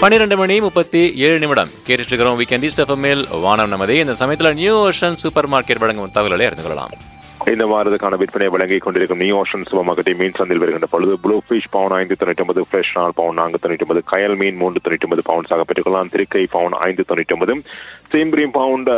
12:37 கேட்டுட்டு இருக்கிறோம். Weekend east எஃப்எம்மில் வானம் நமதே. இந்த சமயத்தில் நியூ ஓஷன் சூப்பர் மார்க்கெட் வழங்கும் தகவல்களை அறிந்து கொள்ளலாம். இந்த வாரத்துக்கான விற்பனை வழங்கிக் கொண்டிருக்கும் நியூ ஓஷன் சூப்பர் மார்க்கெட்டை மீன் சந்தையில் வருகின்ற பொழுது ப்ளூ ஃபிஷ் பவுன் 599, ஃப்ரெஷ் 4 பவுன் 499, கயல் மீன் 399 பவுண்ட்ஸாக பெற்றுக்கொள்ளலாம். திருக்கை பவுன் 599, சேம்பிரியம் பவுண்ட்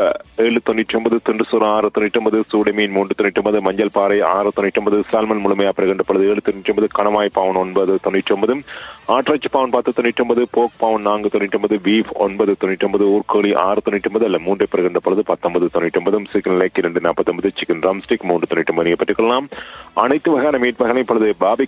799, துண்டுசூர் 699, சூடு மீன் 399, மஞ்சள் பாறை 699, சால்மன் முழுமையாக பெறுகின்ற பொழுது 799, கணவாய் பவுன் 999, ஆட்ராய்ச்சி பவுன் 1099, போக் பவுன் 499, பீஃப் 999, ஊர்கோழி 699 அல்ல 3 பெறுகின்ற பொழுது 1999, சிக்கன் லேக் 249, சிக்கன் ட்ரம்ஸ்டிக் 399 பெற்றுக்கொள்ளலாம். அனைத்து வகையான மீட் வகைகளை இப்பொழுது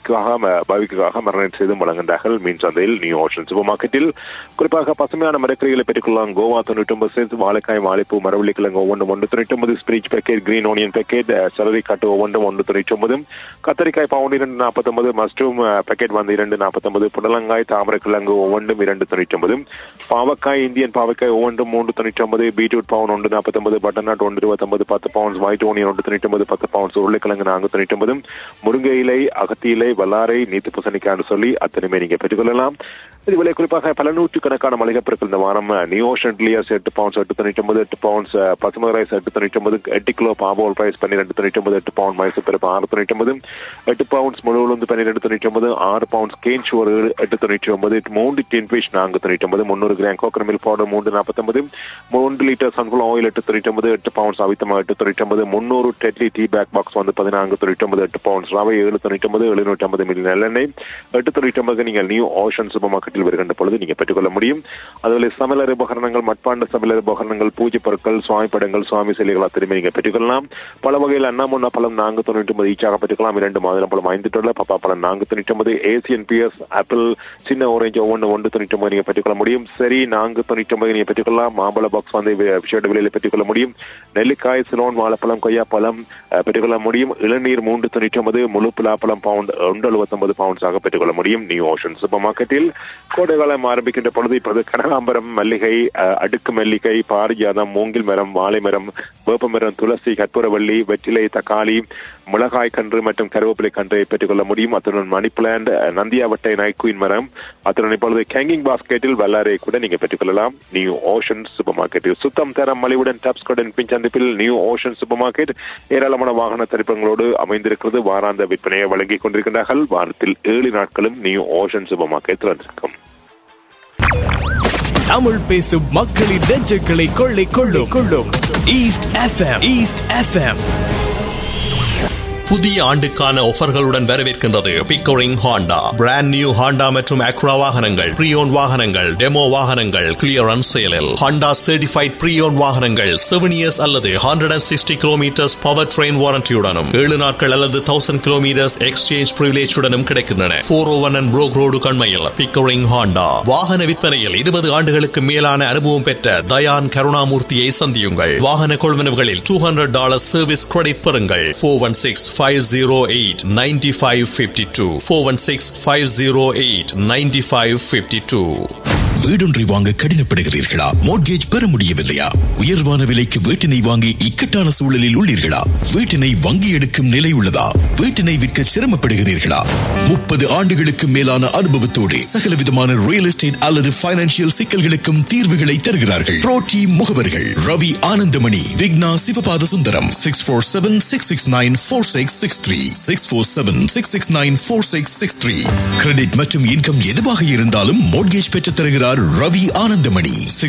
பாபிக்காக மரணம் செய்து வழங்குகின்றார்கள் மீன் சந்தையில் நியூ ஓஷன் சூப்பர் மார்க்கெட்டில். குறிப்பாக பசுமையான மரக்கறிகளை பெற்றுக்கொள்ளலாம். கோவா 99 சென்ஸ், வாழைக்காய், வாழைப்பூ, மரவள்ளி கிழங்கு ஒவ்வொன்றும் 199, ஸ்பிரிச் packet, green onion packet, salary காட்டு ஒவ்வொன்றும் 199, கத்தரிக்காய் பவுண்ட் 249, மஷ்ரூம் பேக்கெட் வந்து 249, புடலங்காய், தாமரை கிழங்கு ஒவ்வொன்றும் 299, பாவக்காய், இந்தியன் பாவக்காய் ஒவ்வொன்றும் 399, பீட்ரூட் பவுன் 149, butternut 129, 10 pounds, white onion 199, 10 pounds, உருளைக்கிழங்கு 499, முருங்கை இலை, அகத்தி இலை, வல்லாரை, நீத்து பூசணிக்காய் சொல்லி அத்தனையுமே நீங்க பெற்றுக்கொள்ளலாம். இதுவரை குறிப்பாக பல நூற்றுக்கணக்கான மளிகை பொருட்கள் இந்த வாரம் new ocean clears 8 pounds 899, 8 pounds பசுமை rice 899, 8 kilo பாம்போல் price 1299, 8 bound Mysore பருப்பு 699, 8 பவுண்ட்ஸ் முழு உளுந்து 1299, 6 pounds can sugar 899, 3 tin fish 499, 300 gram coconut milk powder 349, 3 litre sunflower oil 899, 8 pounds அவித்தமா 899, 300 deadly tea back box வந்து 1499, 8 பவுண்ட்ஸ் ரவை 799, 750 மில்லி நல்லெண்ணெய் 899 நீங்கள் நியூ ஓஷன் சூப்பர் மார்க்கெட் வருகின்ற பொழுது நீங்க பெற்றுக்கொள்ள முடியும். அதுல சமையலறை உபகரணங்கள், மட்பாண்ட சமையலறை உபகரணங்கள், பூஜை பொருட்கள், சுவாமி படங்கள், சுவாமி சிலைகள் திரும்பி நீங்க பெற்றுக்கொள்ளலாம். பல வகையில் அண்ணாமுன்னா பழம் 499 ஈச்சாக பெற்றுக்கலாம். 2 மாதுளம் பழம் $5, பப்பா பழம் 499, ஏசியன் பியர்ஸ் ஆப்பிள் சின்ன ஓரஞ்சு ஒவ்வொன்று 199 நீங்க பெற்றுக்கொள்ள முடியும். சரி 499 நீங்க பெற்றுக்கொள்ளலாம். மாம்பழ பாக்ஸ் வந்து விஷேட விலையில பெற்றுக்கொள்ள முடியும். நெல்லிக்காய், சிலோன், வாழைப்பழம், கொய்யாப்பழம் பெற்றுக்கொள்ள முடியும். இளநீர் 399, முழு பலாப்பழம் பவுண்ட் 179 பவுண்ட்ஸாக பெற்றுக்கொள்ள முடியும் நியூ ஓஷன் சூப்பர் மார்க்கெட்டில். கோடைகாலம் ஆரம்பிக்கின்ற பொழுது இப்பொழுது கனகாம்பரம், மல்லிகை, அடுக்கு மல்லிகை, பாரிஜாதம், மூங்கில் மரம், வாழை மரம், வேப்ப மரம், துளசி, கற்பூரவள்ளி, வெற்றிலை, தக்காளி, மிளகாய் கன்று மற்றும் கருவேப்பிலை கன்றை பெற்றுக்கொள்ள முடியும். அத்துடன் மணி பிளான்ட், நந்தியாவட்டை, நைக்குயின் மரம், அத்துடன் இப்பொழுது கேங்கிங் பாஸ்கெட்டில் வல்லாரை கூட நீங்க பெற்றுக்கொள்ளலாம் நியூ ஓஷன் சூப்பர் மார்க்கெட்டில். சுத்தம் தரம் மலிவுடன் டாப்ஸ்கோடன் பின் சந்திப்பில் நியூ ஓஷன் சூப்பர் மார்க்கெட் ஏராளமான வாகன தரிப்பங்களோடு அமைந்திருக்கிறது. வாராந்த விற்பனையை வழங்கிக் கொண்டிருக்கின்றார்கள். வாரத்தில் 7 நாட்களும் நியூ ஓஷன் சூப்பர் மார்க்கெட் திறந்திருக்கும். தமிழ் பேசும் மக்களின் நெஞ்சுகளை கொள்ளை கொள்ளும் ஈஸ்ட் எஃப்எம். புதிய ஆண்டுக்கான ஆஃபர்களுடன் வரவேற்கின்றது Pickering Honda. Brand new Honda மற்றும் அக்ரா வாகனங்கள், ப்ரீயோன் வாகனங்கள், டெமோ வாகனங்கள் கிளியரன்ஸ் சேலில். ஹாண்டா சர்டிஃபைட் ப்ரீயோன் வாகனங்கள் 7 இயர்ஸ் அல்லது 160 கிலோமீட்டர்ஸ் பவர் ட்ரெயின் வாரண்டியுடனும் 7 நாட்கள் அல்லது 1000 கிலோமீட்டர்ஸ் எக்ஸ்சேஞ்ச் பிரிவிலேஜுடனும் கிடைக்கின்றன. 401 and Broek road கண்மையில் Pickering Honda. வாகன விற்பனையில் 20 ஆண்டுகளுக்கு மேலான அனுபவம் பெற்ற தயான் கருணாமூர்த்தியை சந்தியுங்கள். வாகன கொள்வனவுகளில் $200 சர்வீஸ் கிரெடிட் பெறுங்கள். 416-508-9552 416-508-9552. வீடொன்றை வாங்க கடினப்படுகிறீர்களா? மோட்கேஜ் பெற முடியவில்லையா? உயர்வான விலைக்கு வீட்டினை வாங்கி இக்கட்டான சூழலில் உள்ளீர்களா? வீட்டினை வங்கி எடுக்கும் நிலை உள்ளதா? வீட்டினை விற்க சிரமப்படுகிறீர்களா? 30 ஆண்டுகளுக்கு மேலான அனுபவத்தோடு சகல விதமான ரியல் எஸ்டேட் அல்லது பைனான்சியல் சிக்கல்களுக்கும் தீர்வுகளை தருகிறார்கள். புரோட்டி முகவர்கள் ரவி ஆனந்தமணி, விக்னா சிவபாத சுந்தரம். 647-669-4663 647-669-4663. கிரெடிட் மற்றும் இன்கம் எதுவாக இருந்தாலும் மோட்கேஜ் பெற்றுத் தருகிறார் Ravi Ananthamani.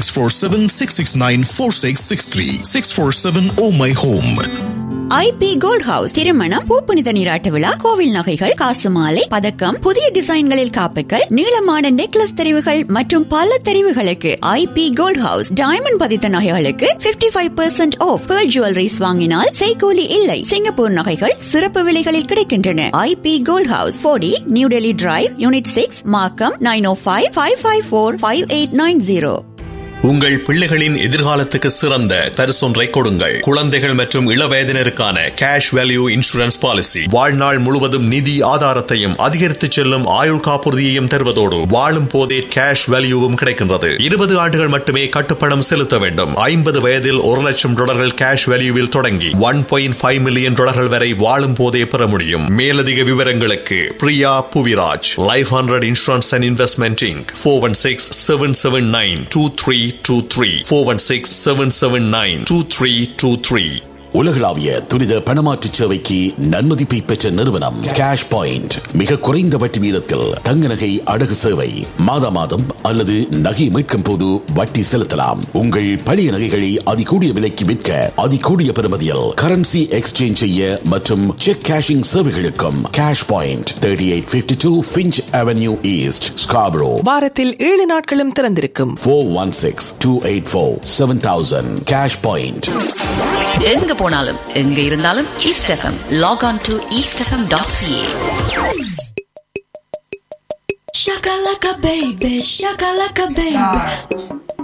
647-669-4663 647 Oh My Home. IP gold house திருமணம், பூப்புனித நீராட்ட விழா, கோவில் நகைகள், காசு மாலை, பதக்கம், புதிய டிசைன்களில் காப்புகள், நீளமான நெக்லஸ் தெரிவுகள் மற்றும் பல தெரிவுகளுக்கு ஐபி கோல்ட் ஹவுஸ். டைமண்ட் பதித்த நகைகளுக்கு 55% ஆஃப். பேர்ல் ஜுவல்லரிஸ் வாங்கினால் செய்கூலி இல்லை. சிங்கப்பூர் நகைகள் சிறப்பு விலைகளில் கிடைக்கின்றன. IP gold house 40 new Delhi drive, unit 6, மார்க்கம். 905-554-5890. உங்கள் பிள்ளைகளின் எதிர்காலத்துக்கு சிறந்த பரிசொன்றை கொடுங்கள். குழந்தைகள் மற்றும் இளவயதினருக்கான கேஷ் வேல்யூ இன்சூரன்ஸ் பாலிசி வாழ்நாள் முழுவதும் நிதி ஆதாரத்தையும் அதிகரித்து செல்லும் ஆயுள் காப்புறுதியையும் தருவதோடு வாழும் போதே கேஷ் வேல்யூவும் கிடைக்கின்றது. 20 ஆண்டுகள் மட்டுமே கட்டுப்பணம் செலுத்த வேண்டும். 50 வயதில் $1,00,000 கேஷ் வேல்யூவில் தொடங்கி $1.5 மில்லியன் வரை வாழும் போதே பெற முடியும். மேலதிக விவரங்களுக்கு Priya Puviraj, life 100 insurance and investment Inc. 416-779-2323 416-779-2323. உலகளாவிய துரித பணமாற்று சேவைக்கு நன்மதிப்பை பெற்ற நிறுவனம் கேஷ் பாயிண்ட். மிக குறைந்த வட்டி வீதத்தில் தங்க நகை அடகு சேவை. மாதா மாதம் அல்லது நகை மீட்கும் போது வட்டி செலுத்தலாம். உங்கள் பழைய நகைகளை அதிகூடிய விலைக்கு விற்க அதிகூடிய பெறுமதியில் கரன்சி எக்ஸ்சேஞ்ச் செய்ய மற்றும் check cashing சேவைகளுக்கும் cash point 3852 Finch Avenue East, Scarborough. வாரத்தில் 7 நாட்களும் திறந்திருக்கும். 416-284-7000. Cash point. எங்க போனாலும் எங்க இருந்தாலும் east FM. Lock on to eastfm.ca. Shakalaka baby, shakalaka baby.